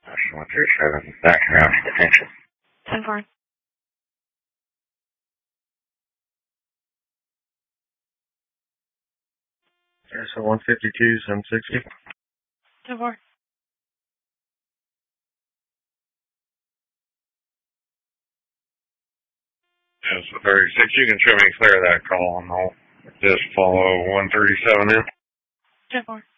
National 137, back around to detention. 10-4. So 152, 760. 10-4. Yes, 36, you can show me clear that call and I'll just follow 137 in. 10-4.